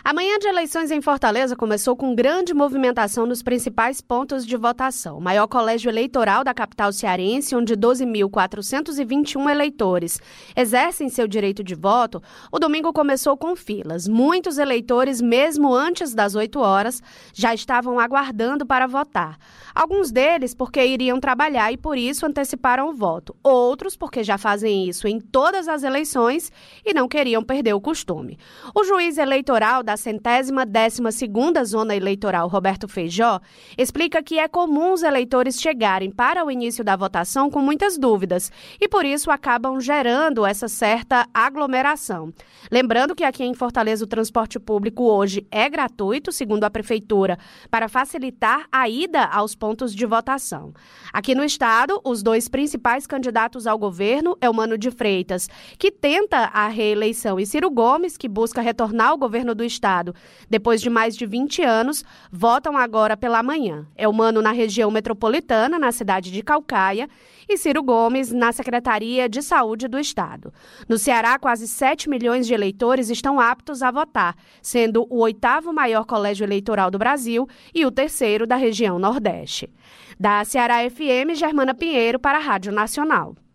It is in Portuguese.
A manhã de eleições em Fortaleza começou com grande movimentação nos principais pontos de votação. O maior colégio eleitoral da capital cearense, onde 12.421 eleitores exercem seu direito de voto, o domingo começou com filas. Muitos eleitores, mesmo antes das 8 horas, já estavam aguardando para votar. Alguns deles porque iriam trabalhar e por isso anteciparam o voto. Outros porque já fazem isso em todas as eleições e não queriam perder o costume. O juiz eleitoral da 112ª Zona Eleitoral, Roberto Feijó, explica que é comum os eleitores chegarem para o início da votação com muitas dúvidas e, por isso, acabam gerando essa certa aglomeração. Lembrando que aqui em Fortaleza o transporte público hoje é gratuito, segundo a Prefeitura, para facilitar a ida aos pontos de votação. Aqui no estado, os dois principais candidatos ao governo é o Mano de Freitas, que tenta a reeleição, e Ciro Gomes, que busca retornar ao governo do estado depois de mais de 20 anos, votam agora pela manhã. É o Mano na região metropolitana, na cidade de Caucaia, e Ciro Gomes na Secretaria de Saúde do estado. No Ceará, quase 7 milhões de eleitores estão aptos a votar, sendo o 8º maior colégio eleitoral do Brasil e o 3º da região Nordeste. Da Ceará FM, Germana Pinheiro para a Rádio Nacional.